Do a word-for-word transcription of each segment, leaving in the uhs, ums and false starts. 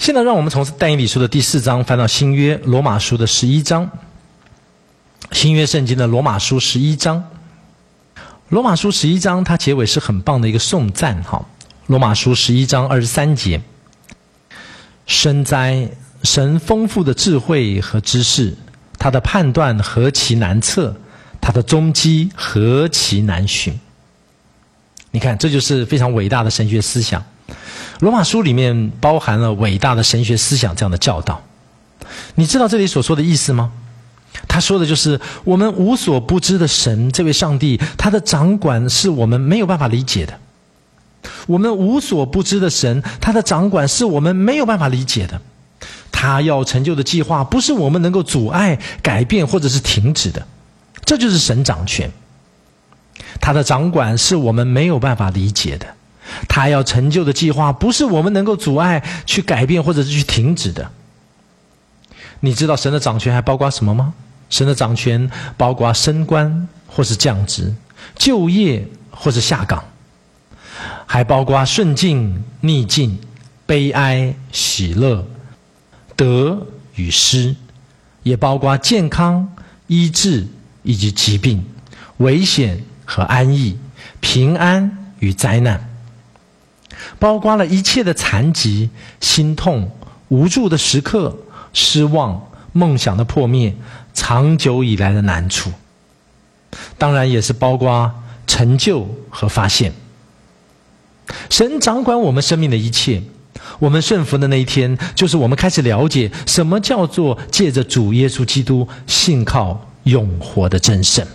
现在让我们从但以理书的第四章翻到新约罗马书的十一章，新约圣经的罗马书十一章，罗马书十一章它结尾是很棒的一个颂赞哈。罗马书十一章二十三节，深哉，神丰富的智慧和知识，他的判断何其难测，他的踪迹何其难寻。你看，这就是非常伟大的神学思想。罗马书里面包含了伟大的神学思想这样的教导。你知道这里所说的意思吗？他说的就是我们无所不知的神，这位上帝，他的掌管是我们没有办法理解的。我们无所不知的神，他的掌管是我们没有办法理解的。他要成就的计划不是我们能够阻碍、改变或者是停止的。这就是神掌权。他的掌管是我们没有办法理解的。他要成就的计划不是我们能够阻碍、去改变或者是去停止的。你知道神的掌权还包括什么吗？神的掌权包括升官或是降职，就业或是下岗，还包括顺境、逆境、悲哀、喜乐、得与失，也包括健康、医治以及疾病、危险和安逸、平安与灾难，包括了一切的残疾、心痛、无助的时刻、失望、梦想的破灭、长久以来的难处，当然也是包括成就和发现。神掌管我们生命的一切，我们顺服的那一天，就是我们开始了解什么叫做借着主耶稣基督信靠永活的真神。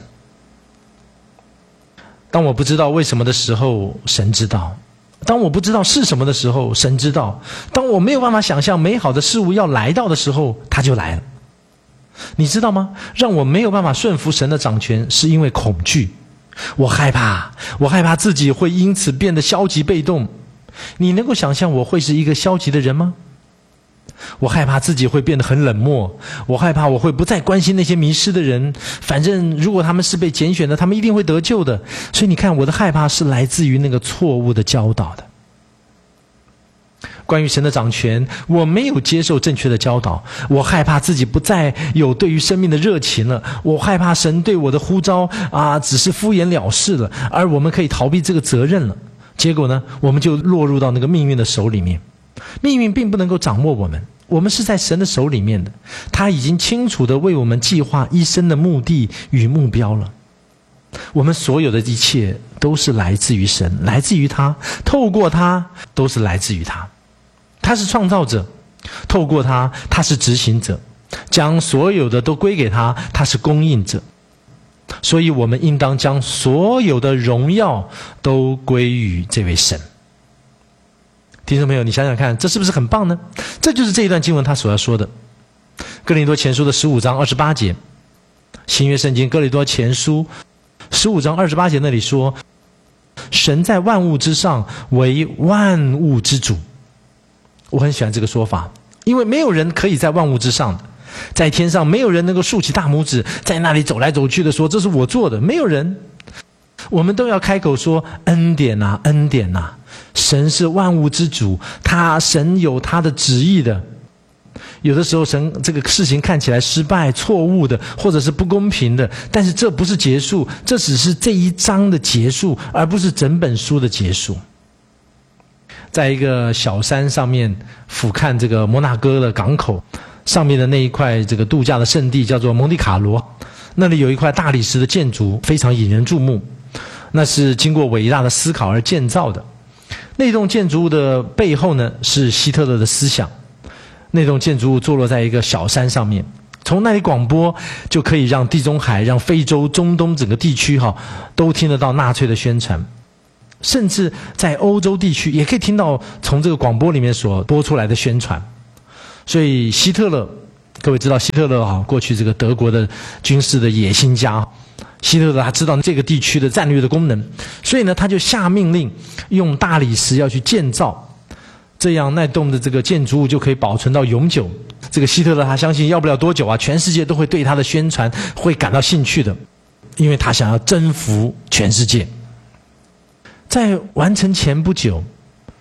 当我不知道为什么的时候，神知道；当我不知道是什么的时候，神知道；当我没有办法想象美好的事物要来到的时候，他就来了。你知道吗？让我没有办法顺服神的掌权，是因为恐惧。我害怕，我害怕自己会因此变得消极被动。你能够想象我会是一个消极的人吗？我害怕自己会变得很冷漠，我害怕我会不再关心那些迷失的人，反正如果他们是被拣选的，他们一定会得救的。所以你看，我的害怕是来自于那个错误的教导的。关于神的掌权，我没有接受正确的教导，我害怕自己不再有对于生命的热情了，我害怕神对我的呼召啊，只是敷衍了事了，而我们可以逃避这个责任了。结果呢，我们就落入到那个命运的手里面。命运并不能够掌握我们，我们是在神的手里面的，他已经清楚地为我们计划一生的目的与目标了。我们所有的一切都是来自于神，来自于他，透过他，都是来自于他。他是创造者，透过他，他是执行者，将所有的都归给他，他是供应者。所以我们应当将所有的荣耀都归于这位神。听众朋友，你想想看，这是不是很棒呢？这就是这一段经文他所要说的。哥林多前书的十五章二十八节，新约圣经哥林多前书十五章二十八节那里说，神在万物之上为万物之主。我很喜欢这个说法，因为没有人可以在万物之上的，在天上没有人能够竖起大拇指在那里走来走去的说这是我做的，没有人。我们都要开口说恩典啊，恩典啊，神是万物之主，他神有他的旨意的。有的时候神这个事情看起来失败、错误的，或者是不公平的，但是这不是结束，这只是这一章的结束，而不是整本书的结束。在一个小山上面俯瞰这个摩纳哥的港口上面的那一块这个度假的圣地叫做蒙地卡罗，那里有一块大理石的建筑非常引人注目，那是经过伟大的思考而建造的。那栋建筑物的背后呢，是希特勒的思想。那栋建筑物坐落在一个小山上面，从那里广播就可以让地中海、让非洲、中东整个地区哈都听得到纳粹的宣传，甚至在欧洲地区也可以听到从这个广播里面所播出来的宣传。所以希特勒，各位知道希特勒哈，过去这个德国的军事的野心家，希特勒他知道这个地区的战略的功能，所以呢他就下命令用大理石要去建造，这样那栋的这个建筑物就可以保存到永久。这个希特勒他相信要不了多久啊，全世界都会对他的宣传会感到兴趣的，因为他想要征服全世界。在完成前不久，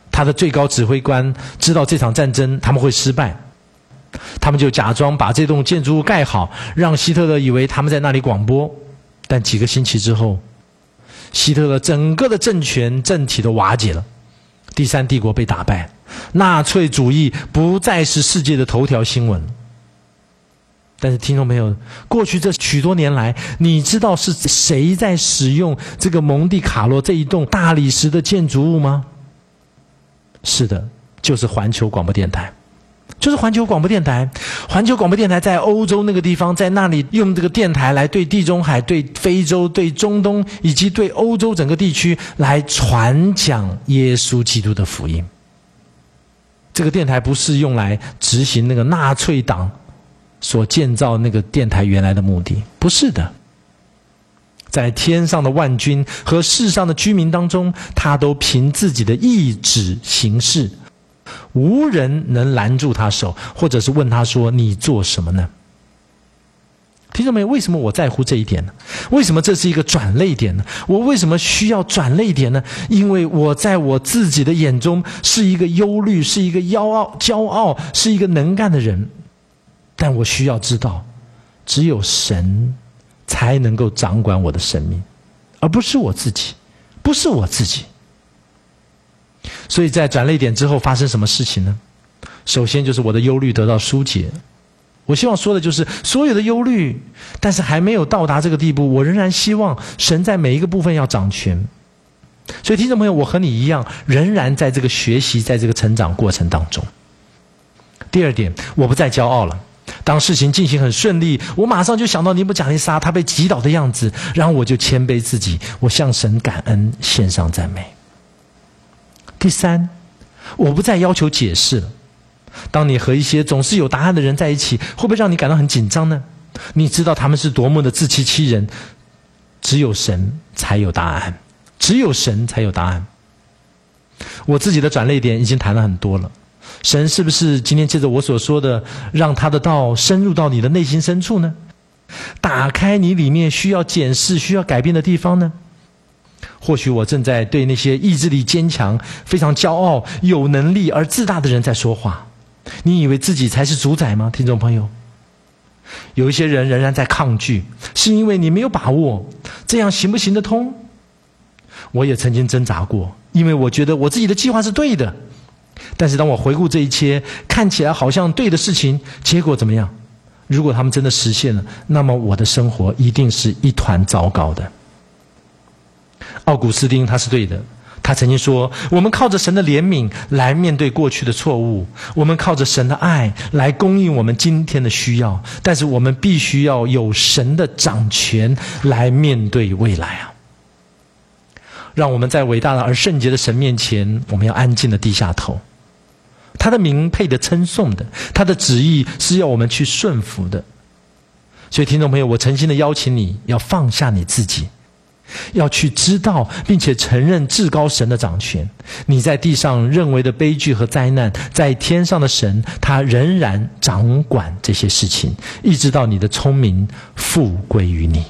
他的最高指挥官知道这场战争他们会失败，他们就假装把这栋建筑物盖好，让希特勒以为他们在那里广播。但几个星期之后，希特勒整个的政权政体都瓦解了，第三帝国被打败，纳粹主义不再是世界的头条新闻。但是听众朋友，过去这许多年来，你知道是谁在使用这个蒙地卡罗这一栋大理石的建筑物吗？是的，就是环球广播电台。就是环球广播电台，环球广播电台在欧洲那个地方，在那里用这个电台来对地中海、对非洲、对中东以及对欧洲整个地区来传讲耶稣基督的福音。这个电台不是用来执行那个纳粹党所建造那个电台原来的目的，不是的。在天上的万军和世上的居民当中，他都凭自己的意志行事，无人能拦住他手，或者是问他说你做什么呢？听众朋友，为什么我在乎这一点呢？为什么这是一个转捩点呢？我为什么需要转捩点呢？因为我在我自己的眼中是一个忧虑，是一个骄傲骄傲是一个能干的人，但我需要知道，只有神才能够掌管我的生命，而不是我自己，不是我自己。所以在转捩点之后发生什么事情呢？首先就是我的忧虑得到疏解。我希望说的就是所有的忧虑，但是还没有到达这个地步，我仍然希望神在每一个部分要掌权。所以听众朋友，我和你一样，仍然在这个学习，在这个成长过程当中。第二点，我不再骄傲了。当事情进行很顺利，我马上就想到尼布甲尼撒他被击倒的样子，然后我就谦卑自己，我向神感恩，献上赞美。第三，我不再要求解释了。当你和一些总是有答案的人在一起，会不会让你感到很紧张呢？你知道他们是多么的自欺欺人，只有神才有答案，只有神才有答案。我自己的转捩点已经谈了很多了，神是不是今天借着我所说的，让他的道深入到你的内心深处呢？打开你里面需要检视、需要改变的地方呢？或许我正在对那些意志力坚强、非常骄傲、有能力而自大的人在说话。你以为自己才是主宰吗？听众朋友，有一些人仍然在抗拒，是因为你没有把握，这样行不行得通？我也曾经挣扎过，因为我觉得我自己的计划是对的，但是当我回顾这一切看起来好像对的事情，结果怎么样？如果他们真的实现了，那么我的生活一定是一团糟糕的。奥古斯丁他是对的，他曾经说，我们靠着神的怜悯来面对过去的错误，我们靠着神的爱来供应我们今天的需要，但是我们必须要有神的掌权来面对未来啊！让我们在伟大的而圣洁的神面前，我们要安静的低下头。他的名配得称颂的，他的旨意是要我们去顺服的。所以听众朋友，我诚心的邀请你要放下你自己，要去知道并且承认至高神的掌权。你在地上认为的悲剧和灾难，在天上的神他仍然掌管这些事情，一直到你的聪明复归于你。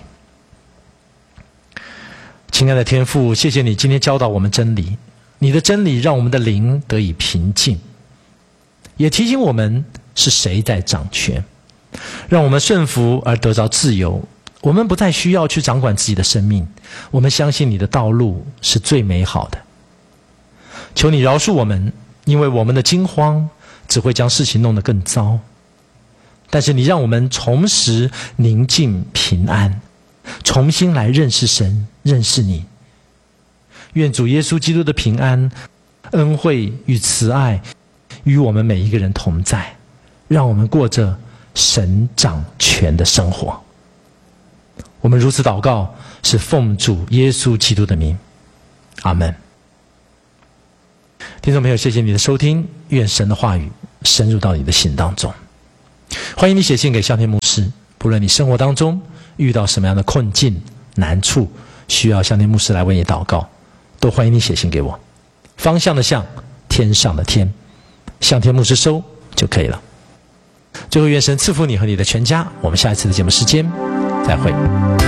亲爱的天父，谢谢你今天教导我们真理，你的真理让我们的灵得以平静，也提醒我们是谁在掌权，让我们顺服而得着自由。我们不再需要去掌管自己的生命，我们相信你的道路是最美好的。求你饶恕我们，因为我们的惊慌只会将事情弄得更糟。但是你让我们重拾宁静平安，重新来认识神，认识你。愿主耶稣基督的平安、恩惠与慈爱与我们每一个人同在，让我们过着神掌权的生活。我们如此祷告，是奉主耶稣基督的名，阿们。听众朋友，谢谢你的收听，愿神的话语深入到你的心当中。欢迎你写信给向天牧师，不论你生活当中遇到什么样的困境难处，需要向天牧师来为你祷告，都欢迎你写信给我。方向的向，天上的天，向天牧师收就可以了。最后愿神赐福你和你的全家，我们下一次的节目时间再会。